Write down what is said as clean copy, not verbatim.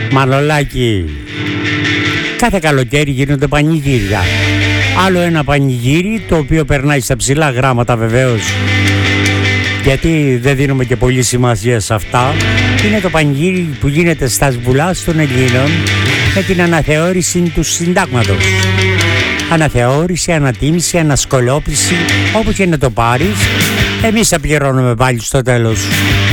Μανολάκι, κάθε καλοκαίρι γίνονται πανηγύρια. Άλλο ένα πανηγύρι, το οποίο περνάει στα ψηλά γράμματα βεβαίως, γιατί δεν δίνουμε και πολύ σημασία σε αυτά. Είναι το πανηγύρι που γίνεται στα Σβουλά των Ελλήνων με την αναθεώρηση του συντάγματος. Αναθεώρηση, ανατίμηση, ανασκολόπηση, όπως και να το πάρεις, εμείς θα πληρώνουμε πάλι στο τέλος.